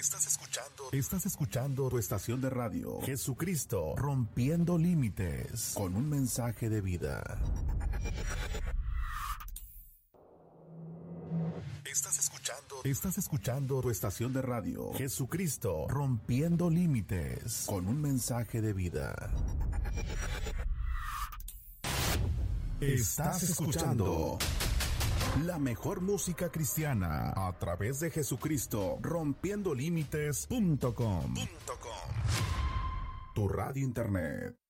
Estás escuchando tu estación de radio, Jesucristo, rompiendo límites, con un mensaje de vida. Estás escuchando tu estación de radio, Jesucristo, rompiendo límites, con un mensaje de vida. Estás escuchando la mejor música cristiana a través de Jesucristo, rompiendolímites.com. Tu radio internet.